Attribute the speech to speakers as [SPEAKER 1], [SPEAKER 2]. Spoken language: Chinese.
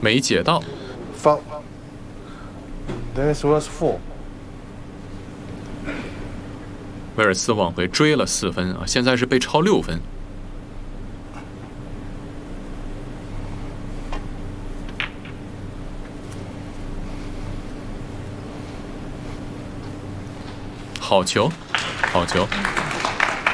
[SPEAKER 1] 没解到。
[SPEAKER 2] Foul. This was 4.
[SPEAKER 1] 威尔斯往回追了4分啊，现在是被超6分。好球，好球！